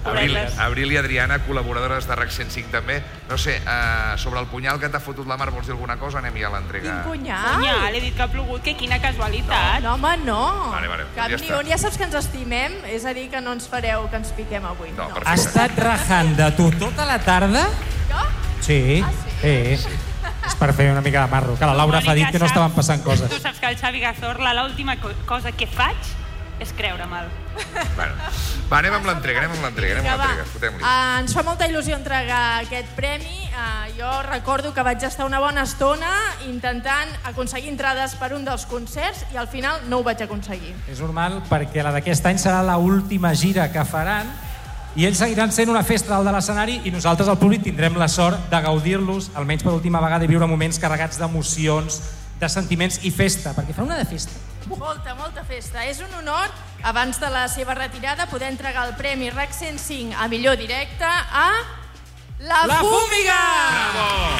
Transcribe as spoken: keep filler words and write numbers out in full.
Abril, Abril i Adriana, col·laboradores de RAC cent cinc també. No sé, uh, sobre el punyal que t'ha fotut la Mar, vols dir alguna cosa? Anem ja a l'entrega. Quin punyal? Punyal, he dit que ha plogut, que quina casualitat. No, home, no. Vale, vale, Cap ja ni està. un. Ja saps que ens estimem, és a dir, que no ens fareu que ens piquem avui. No, No. perfecte. Ha estat rajant de tu tota la tarda? Jo? Sí. Ah, sí? Sí. És per fer una mica de marro, que la Laura fa dit que no estaven passant coses. Tu saps que el Xavi Cazorla, l'última co cosa que faig és creure-me'l. Bueno. Va, anem amb l'entrega, anem amb l'entrega, anem Vinga, amb va. l'entrega, fotem-li. Uh, ens fa molta il·lusió entregar aquest premi. Uh, jo recordo que vaig estar una bona estona intentant aconseguir entrades per un dels concerts i al final no ho vaig aconseguir. És normal perquè la d'aquest any serà l'última gira que faran i ells seguiran sent una festa dalt de l'escenari i nosaltres, el públic, tindrem la sort de gaudir-los, almenys per última vegada, i viure moments carregats d'emocions, de sentiments i festa, perquè fa una de festa. Molta, molta festa. És un honor, abans de la seva retirada, poder entregar el Premi RAC cent cinc a millor directe a La, La Fúmiga! Bravo!